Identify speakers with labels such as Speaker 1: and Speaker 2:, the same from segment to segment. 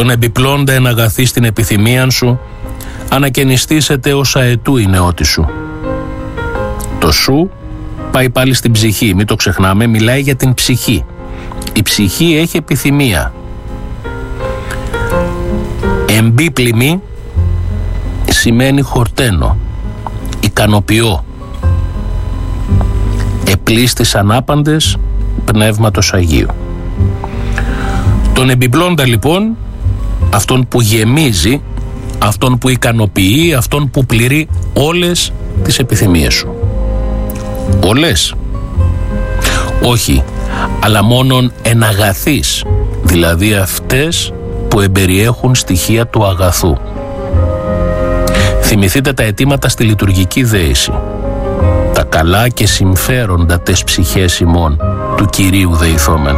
Speaker 1: Τον επιπλώντα εν αγαθή στην επιθυμίαν σου, ανακαινιστήσετε ως αετού η νεότη σου. Το σου πάει πάλι στην ψυχή, μην το ξεχνάμε, μιλάει για την ψυχή. Η ψυχή έχει επιθυμία. Εμπίπλημη σημαίνει χορταίνω, ικανοποιώ. Επλήστης ανάπαντες Πνεύματος Αγίου. Τον επιπλώντα λοιπόν, αυτόν που γεμίζει, αυτόν που ικανοποιεί, αυτόν που πληρεί όλες τις επιθυμίες σου. Όλες? Όχι, αλλά μόνον εν αγαθείς, δηλαδή αυτές που εμπεριέχουν στοιχεία του αγαθού. Θυμηθείτε τα αιτήματα στη λειτουργική δέηση. Τα καλά και συμφέροντα τες ψυχές ημών του Κυρίου δεηθόμεν.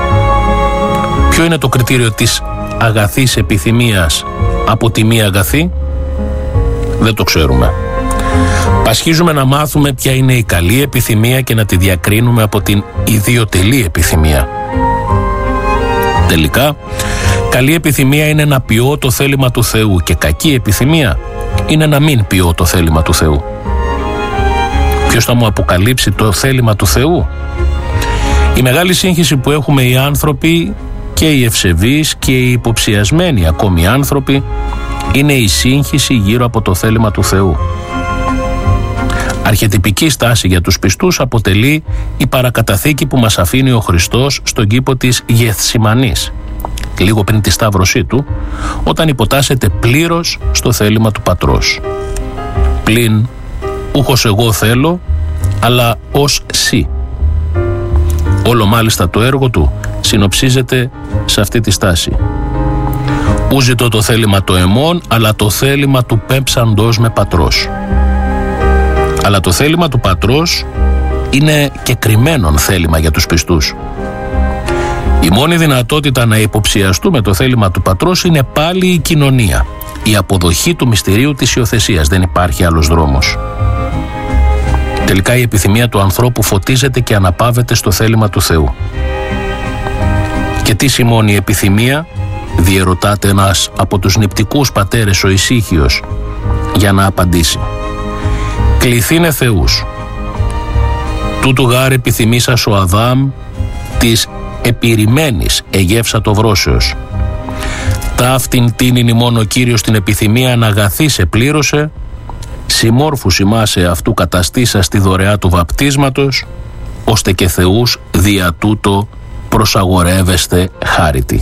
Speaker 1: Ποιο είναι το κριτήριο της αγαθής επιθυμίας από τη μη αγαθή? Δεν το ξέρουμε. Πασχίζουμε να μάθουμε ποια είναι η καλή επιθυμία και να τη διακρίνουμε από την ιδιοτελή επιθυμία. Τελικά, καλή επιθυμία είναι να ποιώ το θέλημα του Θεού και κακή επιθυμία είναι να μην ποιώ το θέλημα του Θεού. Ποιος θα μου αποκαλύψει το θέλημα του Θεού? Η μεγάλη σύγχυση που έχουμε οι άνθρωποι, και οι ευσεβείς και οι υποψιασμένοι ακόμη άνθρωποι, είναι η σύγχυση γύρω από το θέλημα του Θεού. Αρχετυπική στάση για τους πιστούς αποτελεί η παρακαταθήκη που μας αφήνει ο Χριστός στον κήπο της Γεθσιμανής, λίγο πριν τη σταύρωσή του, όταν υποτάσσεται πλήρως στο θέλημα του Πατρός. Πλην ούχος εγώ θέλω, αλλά ως σύ. Όλο μάλιστα το έργο του συνοψίζεται σε αυτή τη στάση. Ου ζητώ το θέλημα το εμών, αλλά το θέλημα του πέμψαντος με Πατρός. Αλλά το θέλημα του Πατρός είναι κεκριμένον θέλημα για τους πιστούς. Η μόνη δυνατότητα να υποψιαστούμε το θέλημα του Πατρός είναι πάλι η κοινωνία, η αποδοχή του μυστηρίου της υιοθεσίας. Δεν υπάρχει άλλος δρόμος. Τελικά η επιθυμία του ανθρώπου φωτίζεται και αναπαύεται στο θέλημα του Θεού. Και τι σημώνει η επιθυμία? Διερωτάται ένας από τους νηπτικούς πατέρες, ο Ησύχιος, για να απαντήσει. Κληθήνε Θεούς. Τούτου γάρ επιθυμήσας ο Αδάμ της επιρημένης εγεύσατο βρώσεως. Ταύτην τίνην ημών ο Κύριος την επιθυμία να αγαθής επλήρωσε, συμμόρφους ημάσε αυτού καταστήσα στη δωρεά του βαπτίσματος, ώστε και Θεούς δια τούτο προσαγορεύεστε χάρητη.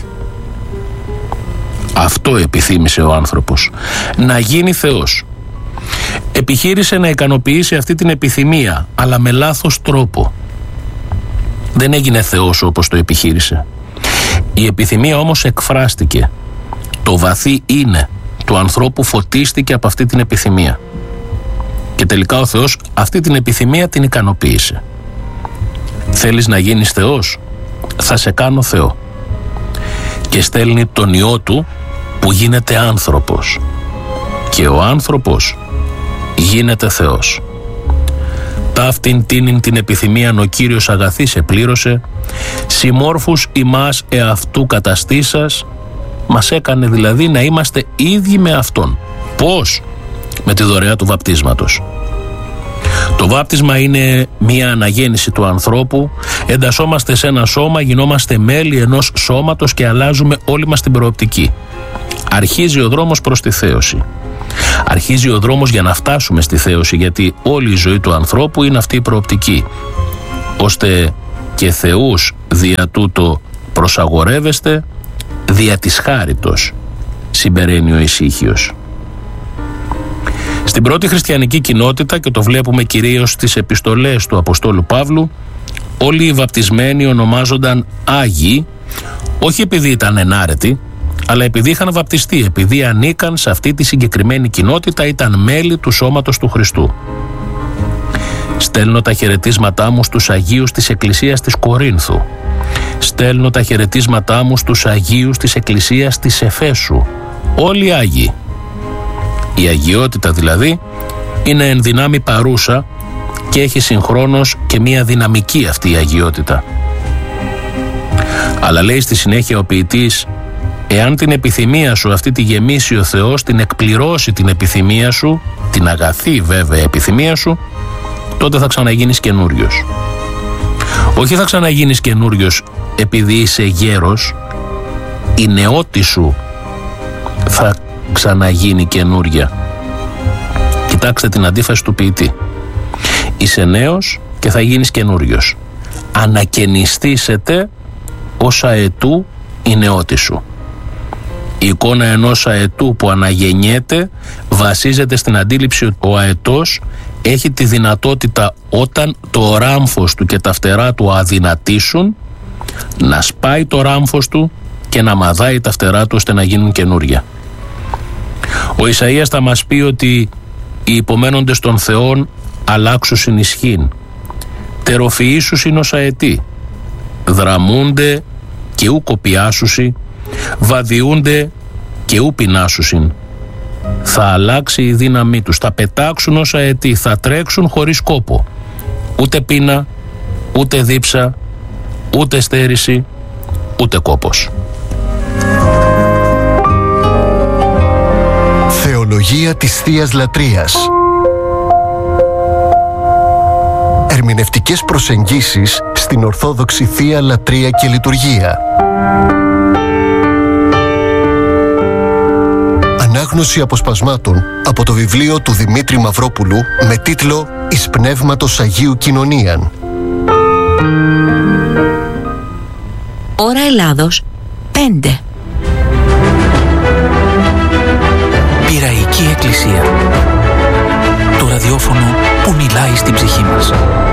Speaker 1: Αυτό επιθύμησε ο άνθρωπος, να γίνει Θεός. Επιχείρησε να ικανοποιήσει αυτή την επιθυμία, αλλά με λάθος τρόπο. Δεν έγινε Θεός όπως το επιχείρησε. Η επιθυμία όμως εκφράστηκε. Το βαθύ είναι του ανθρώπου φωτίστηκε από αυτή την επιθυμία. Και τελικά ο Θεός αυτή την επιθυμία την ικανοποίησε. Θέλεις να γίνεις Θεός? Θα σε κάνω Θεό. Και στέλνει τον Υιό Του που γίνεται άνθρωπος. Και ο άνθρωπος γίνεται Θεός. Ταύτην τίνην την επιθυμίαν ο Κύριος αγαθής επλήρωσε, συμμόρφους ημάς εαυτού καταστήσας, μας έκανε δηλαδή να είμαστε ίδιοι με Αυτόν. Πώς? Με τη δωρεά του βαπτίσματος. Το βάπτισμα είναι μία αναγέννηση του ανθρώπου, εντασσόμαστε σε ένα σώμα, γινόμαστε μέλη ενός σώματος και αλλάζουμε όλη μας την προοπτική. Αρχίζει ο δρόμος προς τη θέωση. Αρχίζει ο δρόμος για να φτάσουμε στη θέωση, γιατί όλη η ζωή του ανθρώπου είναι αυτή η προοπτική, ώστε και Θεούς δια τούτο προσαγορεύεστε, δια της χάριτος, συμπεραίνει ο Ησύχιος. Στην πρώτη χριστιανική κοινότητα, και το βλέπουμε κυρίως στις επιστολές του Αποστόλου Παύλου, όλοι οι βαπτισμένοι ονομάζονταν Άγιοι, όχι επειδή ήταν ενάρετοι, αλλά επειδή είχαν βαπτιστεί, επειδή ανήκαν σε αυτή τη συγκεκριμένη κοινότητα, ήταν μέλη του σώματος του Χριστού. Στέλνω τα χαιρετίσματά μου στους Αγίους της Εκκλησίας της Κορίνθου. Στέλνω τα χαιρετίσματά μου στους Αγίους της Εκκλησίας της Εφέσου. Όλοι Άγιοι. Η αγιότητα δηλαδή είναι εν δυνάμει παρούσα και έχει συγχρόνως και μία δυναμική αυτή η αγιότητα. Αλλά λέει στη συνέχεια ο ποιητής, Εάν την επιθυμία σου αυτή τη γεμίσει ο Θεός, την εκπληρώσει την επιθυμία σου, την αγαθή βέβαια επιθυμία σου, τότε θα ξαναγίνεις καινούριος. Όχι θα ξαναγίνεις καινούριος επειδή είσαι γέρος, η νεότη σου θα ξαναγίνει καινούρια. Κοιτάξτε την αντίφαση του ποιητή. Είσαι νέος και θα γίνεις καινούριος. Ανακαινιστήσετε ως αετού η νεότη σου. Η εικόνα ενός αετού που αναγεννιέται βασίζεται στην αντίληψη ότι ο αετός έχει τη δυνατότητα, όταν το ράμφος του και τα φτερά του αδυνατήσουν, να σπάει το ράμφος του και να μαδάει τα φτερά του ώστε να γίνουν καινούρια. Ο Ισαΐας θα μας πει ότι οι υπομένοντες των θεών αλλάξουσιν ισχύν, τεροφυήσουσιν ως αετοί, δραμούνται και ου κοπιάσουσι, βαδιούνται και ου πεινάσουσιν. Θα αλλάξει η δύναμή τους, θα πετάξουν ως αετοί, θα τρέξουν χωρίς κόπο. Ούτε πείνα, ούτε δίψα, ούτε στέρηση, ούτε κόπος.
Speaker 2: Θεολογία της Θείας Λατρείας. Ερμηνευτικές προσεγγίσεις στην Ορθόδοξη Θεία Λατρεία και Λειτουργία. Ανάγνωση αποσπασμάτων από το βιβλίο του Δημήτρη Μαυρόπουλου με τίτλο «Εις Πνεύματος Αγίου Κοινωνίαν».
Speaker 3: Ώρα Ελλάδος 5.
Speaker 4: Πειραϊκή Εκκλησία. Το ραδιόφωνο που μιλάει στην ψυχή μας.